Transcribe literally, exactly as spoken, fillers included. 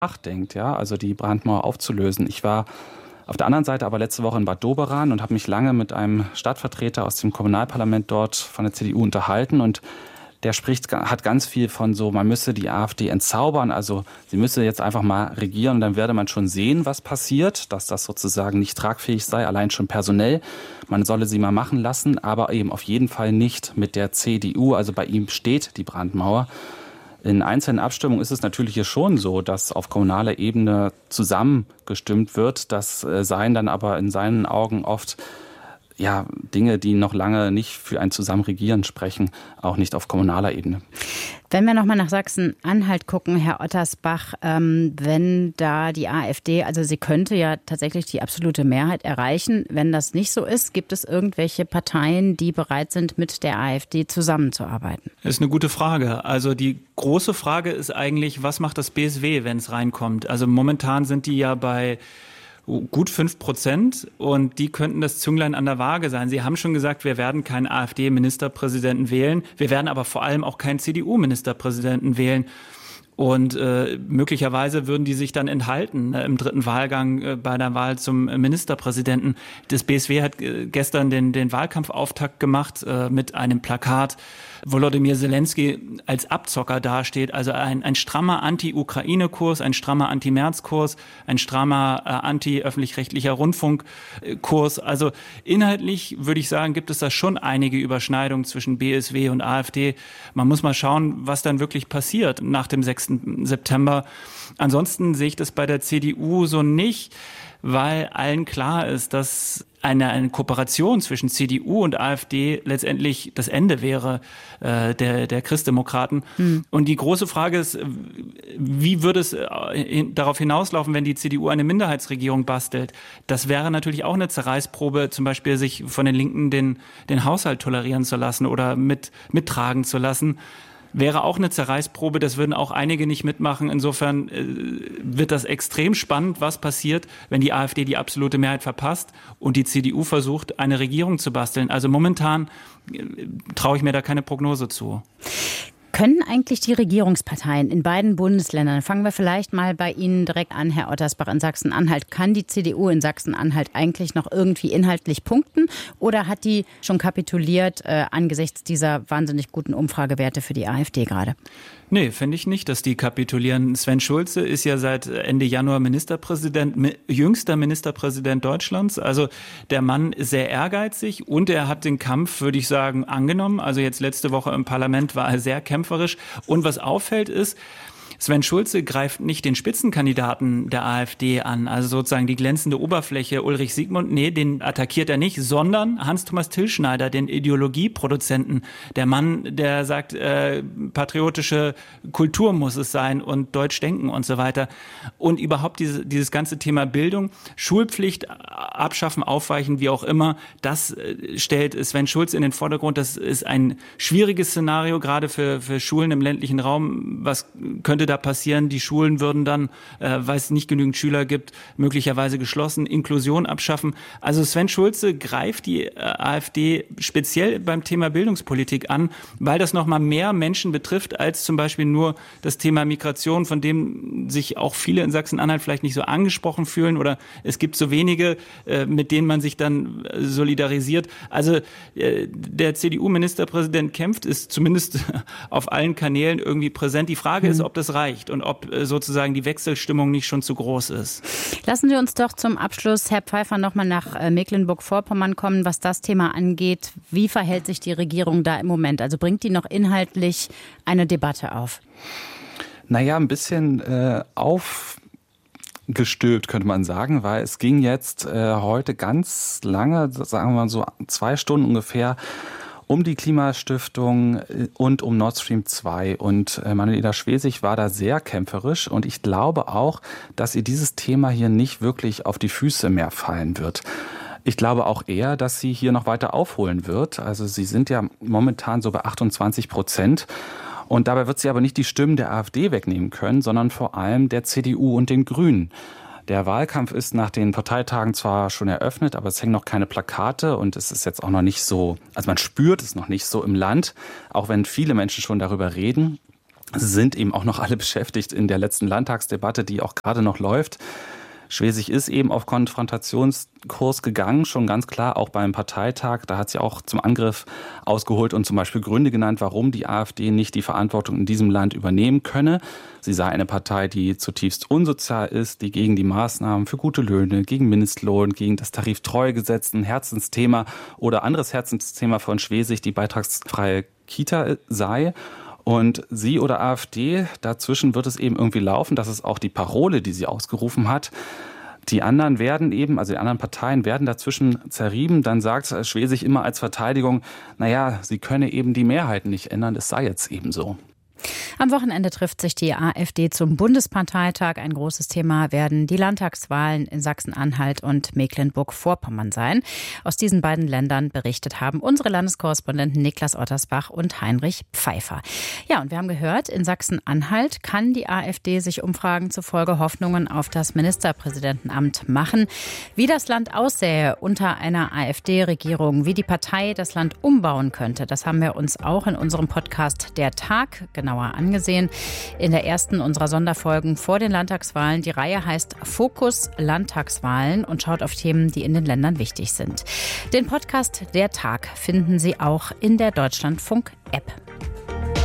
nachdenkt, ja, also die Brandmauer aufzulösen. Ich war auf der anderen Seite aber letzte Woche in Bad Doberan und habe mich lange mit einem Stadtvertreter aus dem Kommunalparlament dort von der C D U unterhalten, und der spricht, hat ganz viel von so, man müsse die AfD entzaubern, also sie müsse jetzt einfach mal regieren und dann werde man schon sehen, was passiert, dass das sozusagen nicht tragfähig sei, allein schon personell. Man solle sie mal machen lassen, aber eben auf jeden Fall nicht mit der C D U, also bei ihm steht die Brandmauer. In einzelnen Abstimmungen ist es natürlich hier schon so, dass auf kommunaler Ebene zusammengestimmt wird. Das seien dann aber in seinen Augen oft ja, Dinge, die noch lange nicht für ein Zusammenregieren sprechen, auch nicht auf kommunaler Ebene. Wenn wir nochmal nach Sachsen-Anhalt gucken, Herr Ottersbach, ähm, wenn da die AfD, also sie könnte ja tatsächlich die absolute Mehrheit erreichen. Wenn das nicht so ist, gibt es irgendwelche Parteien, die bereit sind, mit der AfD zusammenzuarbeiten? Das ist eine gute Frage. Also die große Frage ist eigentlich, was macht das B S W, wenn es reinkommt? Also momentan sind die ja bei gut fünf Prozent und die könnten das Zünglein an der Waage sein. Sie haben schon gesagt, wir werden keinen AfD-Ministerpräsidenten wählen. Wir werden aber vor allem auch keinen C D U-Ministerpräsidenten wählen. Und äh, möglicherweise würden die sich dann enthalten äh, im dritten Wahlgang äh, bei der Wahl zum Ministerpräsidenten. Das B S W hat äh, gestern den, den Wahlkampfauftakt gemacht äh, mit einem Plakat, Volodymyr Zelensky als Abzocker dasteht. Also ein, ein strammer Anti-Ukraine-Kurs, ein strammer Anti-Merz-Kurs, ein strammer äh, anti-öffentlich-rechtlicher Rundfunk-Kurs. Also inhaltlich würde ich sagen, gibt es da schon einige Überschneidungen zwischen B S W und AfD. Man muss mal schauen, was dann wirklich passiert nach dem sechsten September. Ansonsten sehe ich das bei der C D U so nicht, weil allen klar ist, dass eine, eine Kooperation zwischen C D U und AfD letztendlich das Ende wäre äh, der, der Christdemokraten. Hm. Und die große Frage ist, wie würde es äh, darauf hinauslaufen, wenn die C D U eine Minderheitsregierung bastelt? Das wäre natürlich auch eine Zerreißprobe, zum Beispiel sich von den Linken den, den Haushalt tolerieren zu lassen oder mit, mittragen zu lassen. Wäre auch eine Zerreißprobe, das würden auch einige nicht mitmachen. Insofern äh, wird das extrem spannend, was passiert, wenn die AfD die absolute Mehrheit verpasst und die C D U versucht, eine Regierung zu basteln. Also momentan äh, traue ich mir da keine Prognose zu. Können eigentlich die Regierungsparteien in beiden Bundesländern, fangen wir vielleicht mal bei Ihnen direkt an, Herr Ottersbach in Sachsen-Anhalt, kann die C D U in Sachsen-Anhalt eigentlich noch irgendwie inhaltlich punkten oder hat die schon kapituliert äh, angesichts dieser wahnsinnig guten Umfragewerte für die AfD gerade? Nee, finde ich nicht, dass die kapitulieren. Sven Schulze ist ja seit Ende Januar Ministerpräsident, jüngster Ministerpräsident Deutschlands. Also der Mann ist sehr ehrgeizig und er hat den Kampf, würde ich sagen, angenommen. Also jetzt letzte Woche im Parlament war er sehr kämpferisch. Und was auffällt ist, Sven Schulze greift nicht den Spitzenkandidaten der AfD an, also sozusagen die glänzende Oberfläche Ulrich Siegmund, nee, den attackiert er nicht, sondern Hans-Thomas Tillschneider, den Ideologieproduzenten, der Mann, der sagt, äh, patriotische Kultur muss es sein und Deutsch denken und so weiter. Und überhaupt diese, dieses ganze Thema Bildung, Schulpflicht abschaffen, aufweichen, wie auch immer, das äh, stellt Sven Schulze in den Vordergrund. Das ist ein schwieriges Szenario, gerade für, für Schulen im ländlichen Raum. Was könnte da passieren? Die Schulen würden dann, äh, weil es nicht genügend Schüler gibt, möglicherweise geschlossen, Inklusion abschaffen. Also Sven Schulze greift die äh, AfD speziell beim Thema Bildungspolitik an, weil das nochmal mehr Menschen betrifft als zum Beispiel nur das Thema Migration, von dem sich auch viele in Sachsen-Anhalt vielleicht nicht so angesprochen fühlen oder es gibt so wenige, äh, mit denen man sich dann äh, solidarisiert. Also äh, der C D U-Ministerpräsident kämpft, ist zumindest auf allen Kanälen irgendwie präsent. Die Frage mhm. ist, ob das reicht und ob sozusagen die Wechselstimmung nicht schon zu groß ist. Lassen Sie uns doch zum Abschluss, Herr Pfeiffer, noch mal nach Mecklenburg-Vorpommern kommen, was das Thema angeht. Wie verhält sich die Regierung da im Moment? Also bringt die noch inhaltlich eine Debatte auf? Naja, ein bisschen äh, aufgestülpt, könnte man sagen, weil es ging jetzt äh, heute ganz lange, sagen wir mal so zwei Stunden ungefähr, um die Klimastiftung und um Nord Stream zwei. Und Manuela Schwesig war da sehr kämpferisch. Und ich glaube auch, dass ihr dieses Thema hier nicht wirklich auf die Füße mehr fallen wird. Ich glaube auch eher, dass sie hier noch weiter aufholen wird. Also sie sind ja momentan so bei achtundzwanzig Prozent. Und dabei wird sie aber nicht die Stimmen der AfD wegnehmen können, sondern vor allem der C D U und den Grünen. Der Wahlkampf ist nach den Parteitagen zwar schon eröffnet, aber es hängen noch keine Plakate und es ist jetzt auch noch nicht so, also man spürt es noch nicht so im Land, auch wenn viele Menschen schon darüber reden. sind eben auch noch alle beschäftigt in der letzten Landtagsdebatte, die auch gerade noch läuft. Schwesig ist eben auf Konfrontationskurs gegangen, schon ganz klar, auch beim Parteitag. Da hat sie auch zum Angriff ausgeholt und zum Beispiel Gründe genannt, warum die AfD nicht die Verantwortung in diesem Land übernehmen könne. Sie sei eine Partei, die zutiefst unsozial ist, die gegen die Maßnahmen für gute Löhne, gegen Mindestlohn, gegen das Tariftreuegesetz ein Herzensthema oder anderes Herzensthema von Schwesig, die beitragsfreie Kita sei. Und sie oder AfD, dazwischen wird es eben irgendwie laufen. Das ist auch die Parole, die sie ausgerufen hat. Die anderen werden eben, also die anderen Parteien werden dazwischen zerrieben. Dann sagt Schwesig immer als Verteidigung, naja, sie könne eben die Mehrheiten nicht ändern. Es sei jetzt eben so. Am Wochenende trifft sich die AfD zum Bundesparteitag. Ein großes Thema werden die Landtagswahlen in Sachsen-Anhalt und Mecklenburg-Vorpommern sein. Aus diesen beiden Ländern berichtet haben unsere Landeskorrespondenten Niklas Ottersbach und Heinrich Pfeiffer. Ja, und wir haben gehört, in Sachsen-Anhalt kann die AfD sich Umfragen zufolge Hoffnungen auf das Ministerpräsidentenamt machen. Wie das Land aussähe unter einer AfD-Regierung, wie die Partei das Land umbauen könnte, das haben wir uns auch in unserem Podcast Der Tag genauer angesehen. In der ersten unserer Sonderfolgen vor den Landtagswahlen. Die Reihe heißt Fokus Landtagswahlen und schaut auf Themen, die in den Ländern wichtig sind. Den Podcast Der Tag finden Sie auch in der Deutschlandfunk-App.